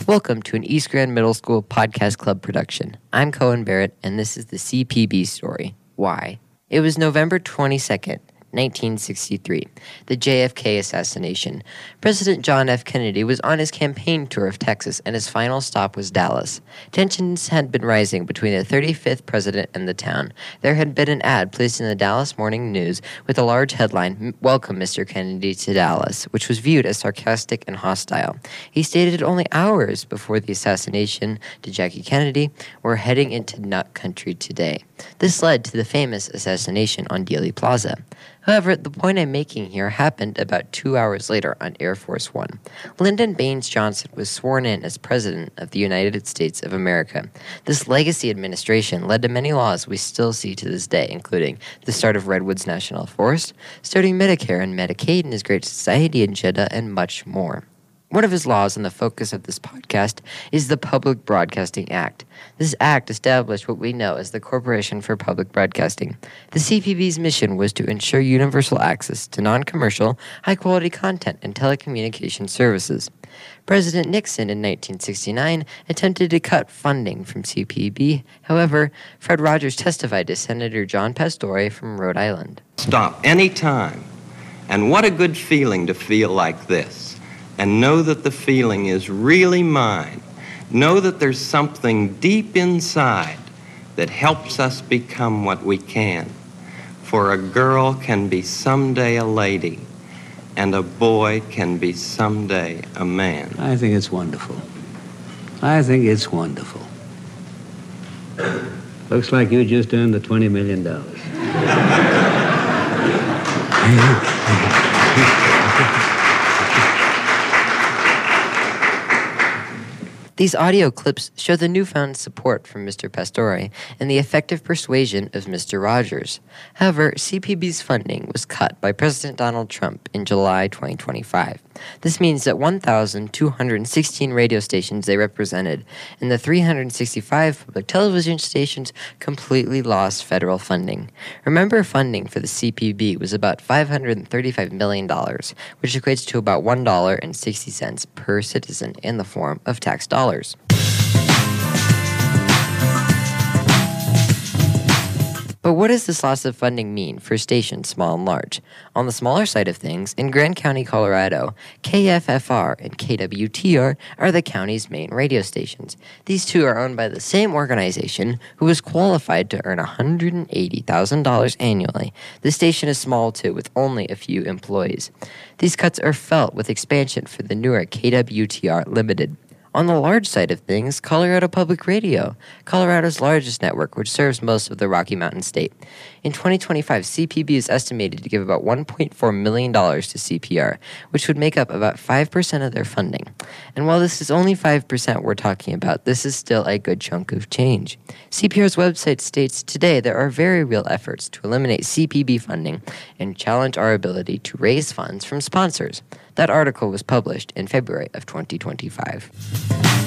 Welcome to an East Grand Middle School Podcast Club production. I'm Cohen Barrett, and this is the CPB story. Why? It was November 22nd, 1963, the JFK assassination. President John F. Kennedy was on his campaign tour of Texas, and his final stop was Dallas. Tensions had been rising between the 35th president and the town. There had been an ad placed in the Dallas Morning News with a large headline, "Welcome Mr. Kennedy to Dallas," which was viewed as sarcastic and hostile. He stated only hours before the assassination to Jackie Kennedy, "We're heading into nut country today." This led to the famous assassination on Dealey Plaza. However, the point I'm making here happened about 2 hours later on Air Force One. Lyndon Baines Johnson was sworn in as President of the United States of America. This legacy administration led to many laws we still see to this day, including the start of Redwoods National Forest, starting Medicare and Medicaid in his Great Society in Jeddah, and much more. One of his laws and the focus of this podcast is the Public Broadcasting Act. This act established what we know as the Corporation for Public Broadcasting. The CPB's mission was to ensure universal access to non-commercial, high-quality content and telecommunication services. President Nixon in 1969 attempted to cut funding from CPB. However, Fred Rogers testified to Senator John Pastore from Rhode Island. Stop any time. And what a good feeling to feel like this. And know that the feeling is really mine. Know that there's something deep inside that helps us become what we can. For a girl can be someday a lady, and a boy can be someday a man. I think it's wonderful. I think it's wonderful. Looks like you just earned the $20 million. These audio clips show the newfound support from Mr. Pastore and the effective persuasion of Mr. Rogers. However, CPB's funding was cut by President Donald Trump in July 2025. This means that 1,216 radio stations they represented and the 365 public television stations completely lost federal funding. Remember, funding for the CPB was about $535 million, which equates to about $1.60 per citizen in the form of tax dollars. But what does this loss of funding mean for stations small and large? On the smaller side of things, in Grand County, Colorado, KFFR and KWTR are the county's main radio stations. These two are owned by the same organization who was qualified to earn $180,000 annually. The station is small too, with only a few employees. These cuts are felt with expansion for the newer KWTR Limited. On the large side of things, Colorado Public Radio, Colorado's largest network, which serves most of the Rocky Mountain state. In 2025, CPB is estimated to give about $1.4 million to CPR, which would make up about 5% of their funding. And while this is only 5% we're talking about, this is still a good chunk of change. CPR's website states, "Today there are very real efforts to eliminate CPB funding and challenge our ability to raise funds from sponsors." That article was published in February of 2025.